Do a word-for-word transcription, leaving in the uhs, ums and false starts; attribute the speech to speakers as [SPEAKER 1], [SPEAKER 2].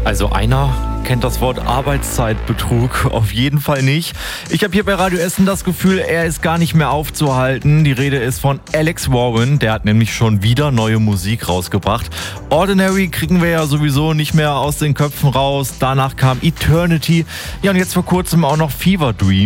[SPEAKER 1] Also einer kennt das Wort Arbeitszeitbetrug auf jeden Fall nicht. Ich habe hier bei Radio Essen das Gefühl, er ist gar nicht mehr aufzuhalten. Die Rede ist von Alex Warren, der hat nämlich schon wieder neue Musik rausgebracht. Ordinary kriegen wir ja sowieso nicht mehr aus den Köpfen raus. Danach kam Eternity. Ja, und jetzt vor kurzem auch noch Fever Dream.